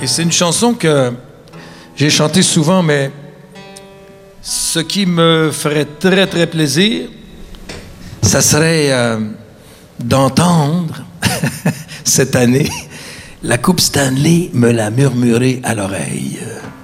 Et c'est une chanson que j'ai chantée souvent, mais ce qui me ferait très, très plaisir, ça serait d'entendre cette année la Coupe Stanley me l'a murmuré à l'oreille.